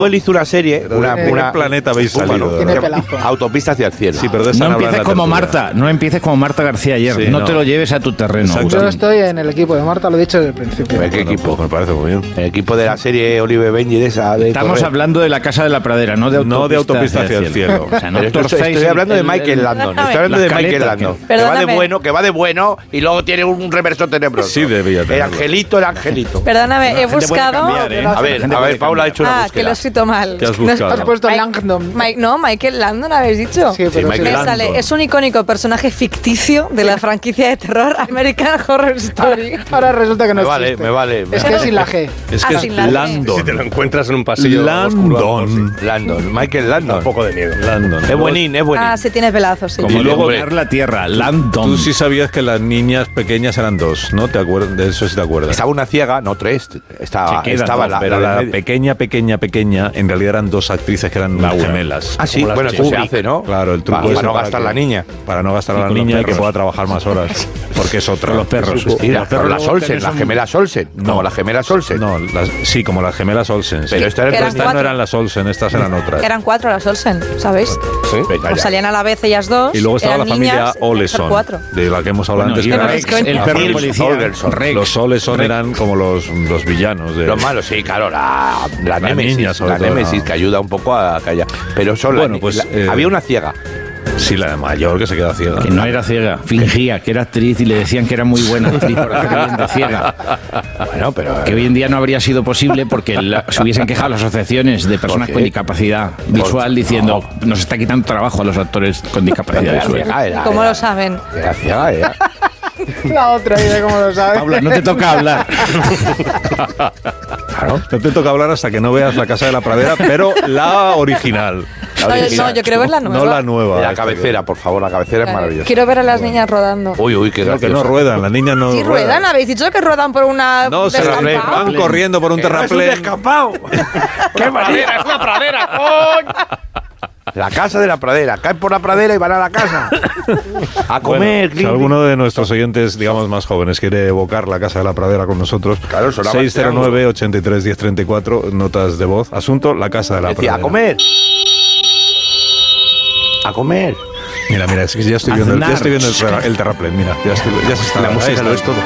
Él hizo una serie, una planeta habéis salido. Tiene pelazo. Autopista hacia el cielo. Sí, pero de No empieces como Marta, no empieces como Marta García ayer. Sí, no te lo lleves a tu terreno. Yo estoy en el equipo de Marta, lo he dicho desde el principio. ¿Qué equipo? Me parece muy bien. El equipo de la serie Olive Benji de esa. Estamos hablando de la Casa de la Pradera, no de Autopista hacia el cielo. O sea, no estoy hablando de Michael Landon. Estoy hablando de Michael Landon. Que va de bueno y luego tiene un reverso tenebroso. Sí, debía tener. El angelito. Perdóname, he buscado. A ver, Paula ha hecho una búsqueda. Que lo he escrito mal. ¿Qué has buscado? Has puesto Langdon. Michael Landon, ¿habéis dicho? Sí, pero Michael Me sale, es un icónico personaje ficticio de la franquicia de terror American Horror Story. Ahora resulta que no existe. Me vale. Es que es sin la G. Es que es sin la G. Landon. Si te lo encuentras en un pasillo Landon. Michael Landon. un poco de miedo. Landon. Es buenín. Ah, sí, tiene pelazos, sí. Como Y luego luego- ver la Tierra, Landon. Tú sí sabías que las niñas pequeñas eran dos, ¿no? ¿Te acuerdas? De eso sí te acuerdas. Estaba una ciega, no tres. Estaba Pero la la del medio. pequeña, en realidad eran dos actrices que eran gemelas. Ah, sí, bueno, eso se hace, ¿no? Claro, el truco para es no gastar la niña. Para no gastar a la con los niña y que perros. pueda trabajar más horas. Porque es otra. Los perros. Mira, Pero las luego Olsen, tenés las un- gemelas Olsen. Como las gemelas Olsen. No, sí, como las gemelas Olsen. Pero sí. esto era Que eran el Estas no cuatro. eran las Olsen, estas eran otras. Eran 4 las Olsen, ¿sabéis? Sí, venga, Pues ya. salían a la vez ellas dos. Y luego estaba la eran familia niñas, Oleson, 4. de la que hemos hablado Bueno, antes. y que era- Rex, el perro Rex, policía. Olson. Rex. Los Oleson eran como los villanos. De, Los malos, sí, claro, la Némesis, niña, sobre la todo, Némesis, ¿no? que ayuda un poco a callar. Pero son Bueno, pues, había una ciega. Sí, la mayor que se queda ciega. Que no era ciega, fingía que era actriz y le decían que era muy buena actriz por hacer bien de ciega. Bueno, pero Que hoy en día no habría sido posible porque se hubiesen quejado las asociaciones de personas qué? con discapacidad visual diciendo nos está quitando trabajo a los actores con discapacidad era visual. ciega, ¿Cómo lo saben? Era ciega, era. La otra, ¿y cómo lo sabes? Paula, no te toca hablar. Claro. No te toca hablar hasta que no veas La Casa de la Pradera, pero la original. No, yo quiero ver la nueva. No la nueva. La cabecera, por favor, la cabecera es maravillosa. Quiero ver a las niñas rodando. Uy, qué Creo que graciosa. no ruedan, las niñas no Sí, ruedan, habéis dicho que ruedan por una. No, se descampado? van corriendo por un ¡Es un terraplén. descampado! ¡Qué manera! ¡Es una pradera, coño! La casa de la pradera. Caen por la pradera y van a la casa. A comer. Bueno, si alguno de nuestros oyentes, digamos más jóvenes, quiere evocar La Casa de la Pradera con nosotros, Claro, sonaba 609-83-1034, notas de voz. Asunto, La Casa de la Decía, Pradera. a comer. A comer. Mira, es que ya estoy viendo, el terraplén. Mira, ya se está. La música lo es todo.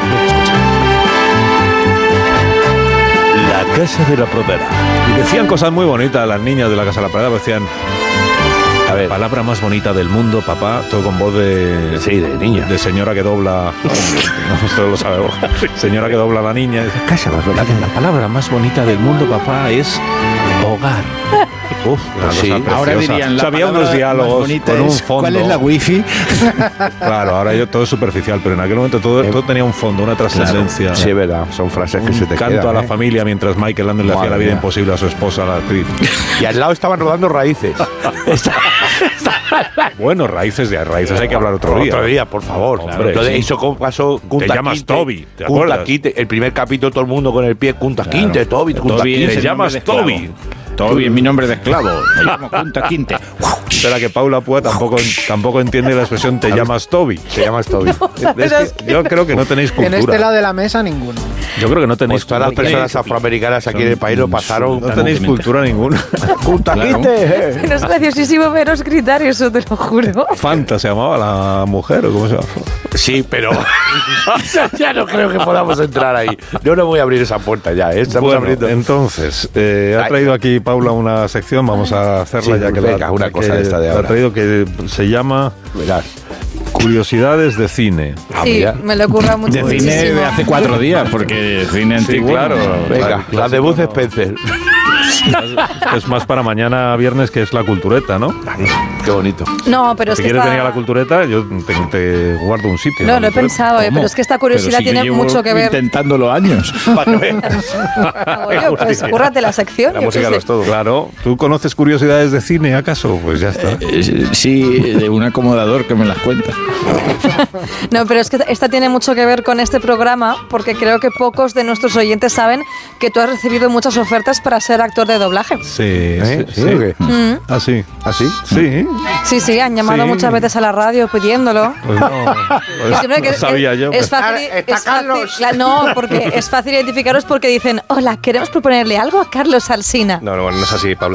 La Casa de la Pradera. Y decían cosas muy bonitas las niñas de La Casa de la Pradera. Decían, A ver. palabra más bonita del mundo, papá. Todo con voz de... Sí, de niña. De señora que dobla... No, esto lo sabemos. Señora que dobla a la niña. Casa más bonita. La palabra más bonita del mundo, papá, es hogar. Uf, una sí. cosa Ahora preciosa. dirían O la sea, había palabra unos más diálogos bonita con un es, fondo. ¿cuál es la wifi? Claro, ahora todo es superficial, pero en aquel momento todo tenía un fondo, una trascendencia. Sí, es verdad. Son frases que se te Canto quedan. a la familia mientras Michael Landon le hacía Madre la vida mía. imposible a su esposa, la actriz. Y al lado estaban rodando raíces. Bueno, raíces hay que hablar otro día. Por favor. Hombre, Entonces, sí. eso como pasó Te llamas Toby, ¿te Kunta acuerdas? Kinte, el primer capítulo todo el mundo con el pie Kunta Kinte, Toby, Kunta Toby Kinte. es Te el llamas nombre de esclavo. Toby. Toby es mi nombre de esclavo. Me llamo Kunta Kinte. Espera que Paula Púa tampoco entiende la expresión te llamas Toby. Te llamas Toby. Es que yo creo que no tenéis En cultura. este lado de la mesa, ninguno. Yo creo que no tenéis Pues todas las personas afroamericanas aquí en el país lo pasaron. No tenéis cultura ninguna. Kunta Kinte. Es graciosísimo veros gritar eso, te lo juro. Fanta se llamaba la mujer, ¿o cómo se llama? Sí, pero ya no creo que podamos entrar ahí. Yo no voy a abrir esa puerta ya, ¿eh? Estamos Bueno, abriendo. entonces, ha traído aquí Paula una sección, vamos a hacerla Sí, ya que venga, una cosa de esta de la ha ahora. traído que se llama Verás. Curiosidades de cine. Sí, mira. me lo ocurra mucho. De cine muchísimo. de hace 4 días, porque cine antiguo. claro. Venga, la de Bud Spencer. Es más para mañana viernes, que es la cultureta, ¿no? Qué bonito. No, pero es Si que quieres esta... venir a la cultureta, yo te guardo un sitio. No, en la lo he cultureta. pensado, ¿Cómo? pero es que esta curiosidad Pero si yo tiene llevo mucho que ver. intentándolo años. Oye, pues cúrrate la sección. La yo música qué lo sé. es todo. Claro, ¿tú conoces curiosidades de cine, acaso? Pues ya está. Sí, de un acomodador que me las cuenta. No, pero es que esta tiene mucho que ver con este programa, porque creo que pocos de nuestros oyentes saben que tú has recibido muchas ofertas para ser actor de de doblaje. Sí, ¿Sí o qué? ¿Ah, sí? ¿Así? Sí. Sí, han llamado Sí. muchas veces a la radio pidiéndolo. Pues no, Y siempre que no sabía yo. Es fácil, ¿Está Carlos? no, porque es fácil identificaros porque dicen, hola, queremos proponerle algo a Carlos Alsina. No, no es así, Pablo.